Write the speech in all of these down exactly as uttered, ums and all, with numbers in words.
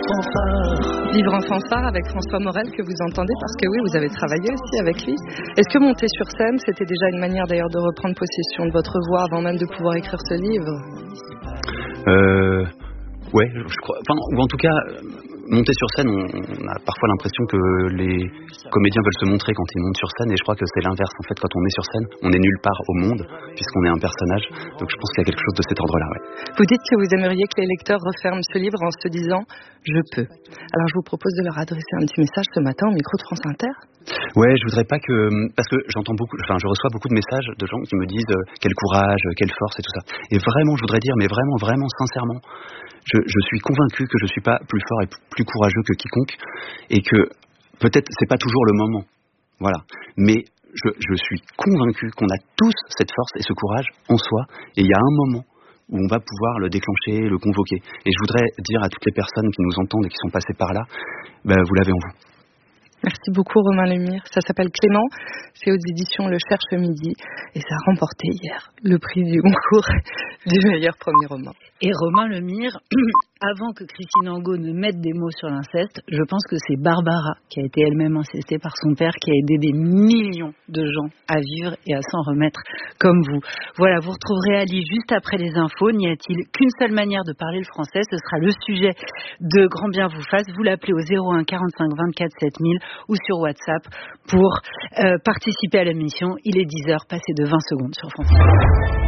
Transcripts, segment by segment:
fanfare. Vivre en fanfare avec François Morel que vous entendez, parce que oui, vous avez travaillé aussi avec lui. Est-ce que monter sur scène, c'était déjà une manière d'ailleurs de reprendre possession de votre voix avant même de pouvoir écrire ce livre ? Euh... Ouais, je crois. Enfin, ou en tout cas, monter sur scène, on, on a parfois l'impression que les comédiens veulent se montrer quand ils montent sur scène, et je crois que c'est l'inverse. En fait, quand on est sur scène, on est nulle part au monde, puisqu'on est un personnage. Donc je pense qu'il y a quelque chose de cet ordre-là, ouais. Vous dites que vous aimeriez que les lecteurs referment ce livre en se disant « Je peux ». Alors je vous propose de leur adresser un petit message ce matin au micro de France Inter. Ouais, je voudrais pas que... Parce que j'entends beaucoup... Enfin, je reçois beaucoup de messages de gens qui me disent euh, quel courage, quelle force et tout ça. Et vraiment, je voudrais dire, mais vraiment, vraiment, sincèrement, je, je suis convaincu que je suis pas plus fort et plus courageux que quiconque, et que peut-être c'est pas toujours le moment. Voilà. Mais je, je suis convaincu qu'on a tous cette force et ce courage en soi, et il y a un moment où on va pouvoir le déclencher, le convoquer. Et je voudrais dire à toutes les personnes qui nous entendent et qui sont passées par là, ben, vous l'avez en vous. Merci beaucoup Romain Lemire. Ça s'appelle Clément, c'est aux éditions Le Cherche Midi et ça a remporté hier le prix du concours du meilleur premier roman. Et Romain Lemire, avant que Christine Angot ne mette des mots sur l'inceste, je pense que c'est Barbara qui a été elle-même incestée par son père, qui a aidé des millions de gens à vivre et à s'en remettre comme vous. Voilà, vous retrouverez Ali juste après les infos. N'y a-t-il qu'une seule manière de parler le français ? Ce sera le sujet de Grand Bien vous fasse. Vous l'appelez au zéro un quarante-cinq vingt-quatre sept mille ou sur WhatsApp pour euh, participer à la mission. Il est dix heures, passé de vingt secondes sur France Inter.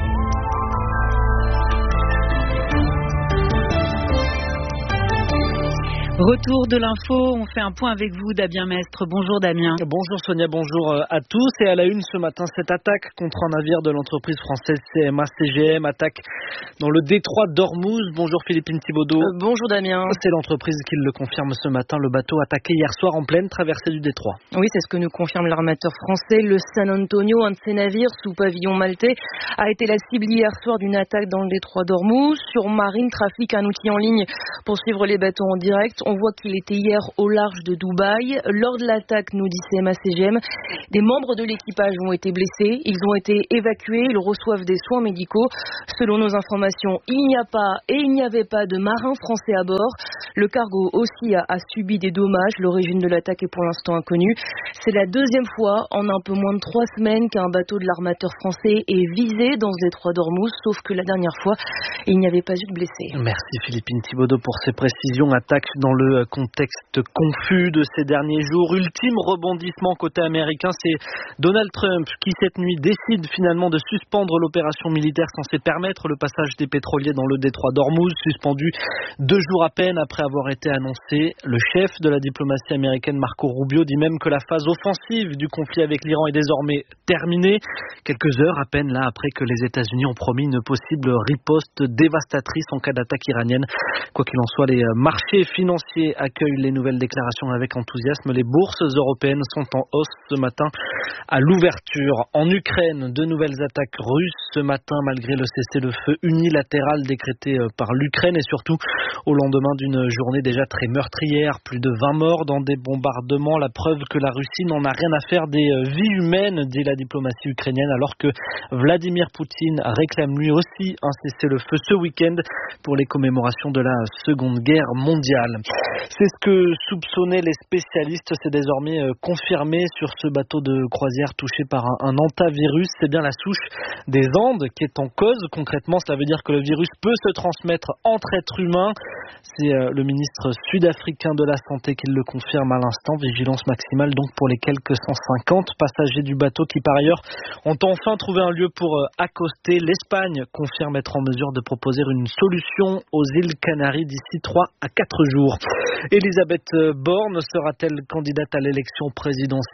Retour de l'info, on fait un point avec vous, Damien Mestre. Bonjour Damien. Bonjour Sonia, bonjour à tous. Et à la une ce matin, cette attaque contre un navire de l'entreprise française C M A C G M, attaque dans le détroit d'Ormuz. Bonjour Philippine Thibaudot. Euh, bonjour Damien. C'est l'entreprise qui le confirme ce matin. Le bateau attaqué hier soir en pleine traversée du détroit. Oui, c'est ce que nous confirme l'armateur français. Le San Antonio, un de ses navires sous pavillon maltais, a été la cible hier soir d'une attaque dans le détroit d'Ormuz. Sur Marine Trafic, un outil en ligne pour suivre les bateaux en direct. On voit qu'il était hier au large de Dubaï. Lors de l'attaque, nous dit C M A C G M, des membres de l'équipage ont été blessés. Ils ont été évacués. Ils reçoivent des soins médicaux. Selon nos informations, il n'y a pas et il n'y avait pas de marins français à bord. Le cargo aussi a, a subi des dommages. L'origine de l'attaque est pour l'instant inconnue. C'est la deuxième fois en un peu moins de trois semaines qu'un bateau de l'armateur français est visé dans ce détroit d'Ormuz, sauf que la dernière fois, il n'y avait pas eu de blessés. Merci Philippine Thibaudot pour ces précisions. Attaque dans le contexte confus de ces derniers jours. Ultime rebondissement côté américain, c'est Donald Trump qui cette nuit décide finalement de suspendre l'opération militaire censée permettre le passage des pétroliers dans le détroit d'Ormuz, suspendu deux jours à peine après avoir été annoncé. Le chef de la diplomatie américaine, Marco Rubio, dit même que la phase offensive du conflit avec l'Iran est désormais terminée. Quelques heures à peine là après que les États-Unis ont promis une possible riposte dévastatrice en cas d'attaque iranienne. Quoi qu'il en soit, les marchés financiers accueillent les nouvelles déclarations avec enthousiasme. Les bourses européennes sont en hausse ce matin à l'ouverture. En Ukraine, de nouvelles attaques russes ce matin malgré le cessez-le-feu unilatéral décrété par l'Ukraine et surtout au lendemain d'une journée déjà très meurtrière. Plus de vingt morts dans des bombardements. La preuve que la Russie n'en a rien à faire des vies humaines, dit la diplomatie ukrainienne, alors que Vladimir Poutine réclame lui aussi un cessez-le-feu ce week-end pour les commémorations de la Seconde Guerre mondiale. C'est ce que soupçonnaient les spécialistes, c'est désormais confirmé sur ce bateau de croisière touché par un, un hantavirus. C'est bien la souche des Andes qui est en cause. Concrètement, cela veut dire que le virus peut se transmettre entre êtres humains. C'est euh, le ministre sud-africain de la Santé qui le confirme à l'instant. Vigilance maximale donc pour les quelques cent cinquante passagers du bateau qui par ailleurs ont enfin trouvé un lieu pour euh, accoster. L'Espagne confirme être en mesure de proposer une solution aux îles Canaries d'ici trois à quatre jours. Elisabeth Borne sera-t-elle candidate à l'élection présidentielle ?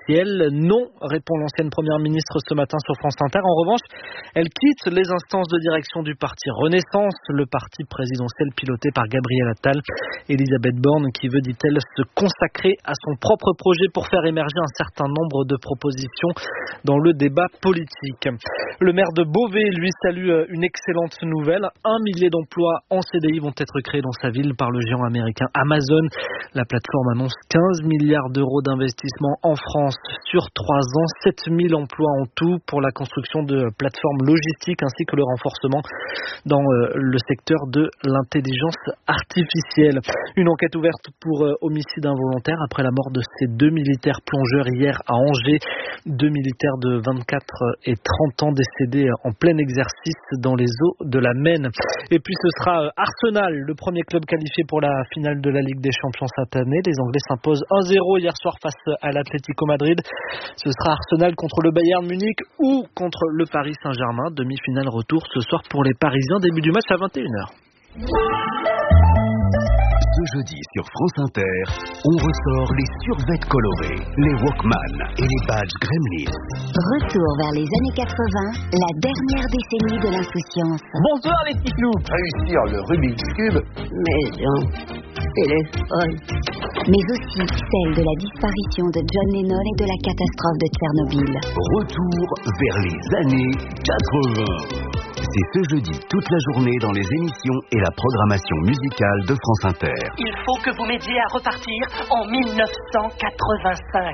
Non, répond l'ancienne première ministre ce matin sur France Inter. En revanche, elle quitte les instances de direction du parti Renaissance, le parti présidentiel piloté par Gabriel Attal. Elisabeth Borne qui veut, dit-elle, se consacrer à son propre projet pour faire émerger un certain nombre de propositions dans le débat politique. Le maire de Beauvais, lui, salue une excellente nouvelle. Un millier d'emplois en C D I vont être créés dans sa ville par le géant américain Amazon. La plateforme annonce quinze milliards d'euros d'investissement en France sur trois ans, sept mille emplois en tout pour la construction de plateformes logistiques ainsi que le renforcement dans le secteur de l'intelligence artificielle. Une enquête ouverte pour homicide involontaire après la mort de ces deux militaires plongeurs hier à Angers. Deux militaires de vingt-quatre et trente ans décédés en plein exercice dans les eaux de la Maine. Et puis ce sera Arsenal, le premier club qualifié pour la finale de la Ligue des Champions cette année. Les Anglais s'imposent un zéro hier soir face à l'Atlético Madrid. Ce sera Arsenal contre le Bayern Munich ou contre le Paris Saint-Germain. Demi-finale retour ce soir pour les Parisiens. Début du match à vingt et une heures. Ce jeudi sur France Inter, on ressort les survêtements colorés, les Walkman et les badges Gremlin. Retour vers les années quatre-vingts, la dernière décennie de l'insouciance. Bonsoir les petits clous. Réussir le Rubik's Cube. Mais non, elle est folle. Mais aussi celle de la disparition de John Lennon et de la catastrophe de Tchernobyl. Retour vers les années quatre-vingts. C'est ce jeudi toute la journée dans les émissions et la programmation musicale de France Inter. Il faut que vous m'aidiez à repartir en mille neuf cent quatre-vingt-cinq.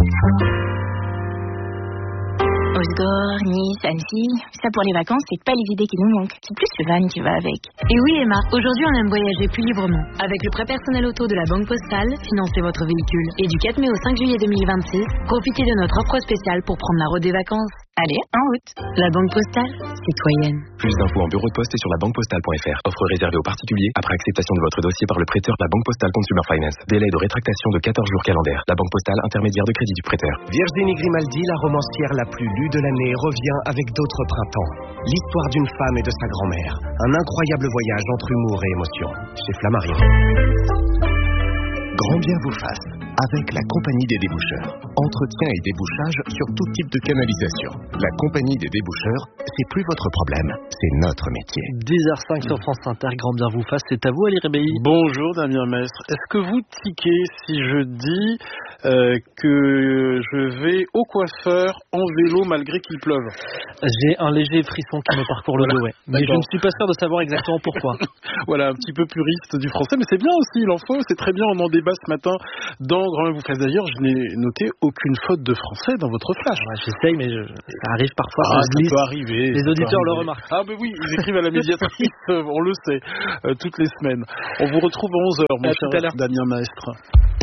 Osgore, Nice, Annecy, ça pour les vacances, c'est pas les idées qui nous manquent. C'est plus le van qui va avec. Et oui Emma, aujourd'hui on aime voyager plus librement. Avec le prêt personnel auto de la Banque Postale, financez votre véhicule. Et du quatre mai au cinq juillet deux mille vingt-six, profitez de notre offre spéciale pour prendre la route des vacances. Allez, en route. La Banque Postale, citoyenne. Plus d'infos en bureau de poste et sur la banque postale point f r. Offre réservée aux particuliers après acceptation de votre dossier par le prêteur de la Banque Postale Consumer Finance. Délai de rétractation de quatorze jours calendaires. La Banque Postale, intermédiaire de crédit du prêteur. Virginie Grimaldi, la romancière la plus lue de l'année, revient avec d'autres printemps. L'histoire d'une femme et de sa grand-mère. Un incroyable voyage entre humour et émotion. Chez Flammarion. Grand bien vous fasse, avec la Compagnie des déboucheurs. Entretien et débouchage sur tout type de canalisation. La Compagnie des déboucheurs, c'est plus votre problème, c'est notre métier. dix heures cinq sur France Inter, Grand bien vous fasse, c'est à vous Ali Rebéi. Bonjour Damien Mestre, est-ce que vous tiquez si je dis euh, que je vais au coiffeur en vélo malgré qu'il pleuve? J'ai un léger frisson qui me parcourt le voilà. dos, ouais. Mais je ne suis pas sûr de savoir exactement pourquoi. Voilà, un petit peu puriste du français, mais c'est bien aussi, il en faut, c'est très bien, on en débat ce matin dans Grand bien vous fasse. D'ailleurs, je n'ai noté aucune faute de français dans votre flash. Ouais, j'essaye, mais je, ça arrive parfois. Ah, ça peut arriver. Les auditeurs le remarquent. Ah ben oui, ils écrivent à la médiatrice, on le sait, euh, toutes les semaines. On vous retrouve à onze heures, mon à cher tout à l'heure. Damien Maestre.